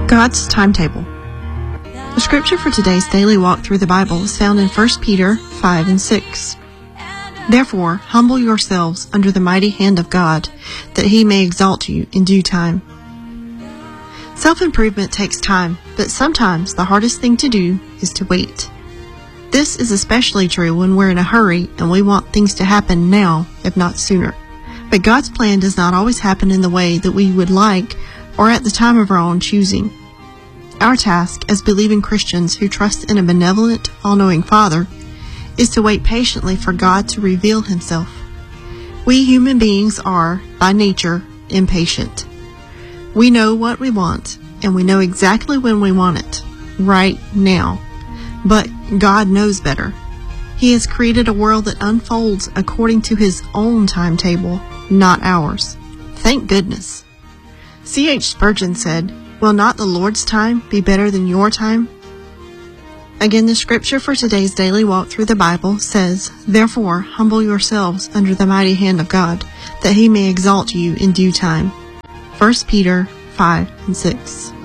God's timetable. The scripture for today's daily walk through the Bible is found in 1 Peter 5 and 6. Therefore, humble yourselves under the mighty hand of God, that he may exalt you in due time. Self-improvement takes time, but sometimes the hardest thing to do is to wait. This is especially true when we're in a hurry and we want things to happen now, if not sooner. But God's plan does not always happen in the way that we would like or at the time of our own choosing. Our task as believing Christians who trust in a benevolent, all-knowing Father is to wait patiently for God to reveal himself. We human beings are, by nature, impatient. We know what we want, and we know exactly when we want it, right now. But God knows better. He has created a world that unfolds according to his own timetable, not ours. Thank goodness. C.H. Spurgeon said, "Will not the Lord's time be better than your time?" Again, the scripture for today's daily walk through the Bible says, "Therefore, humble yourselves under the mighty hand of God, that he may exalt you in due time." 1 Peter 5 and 6.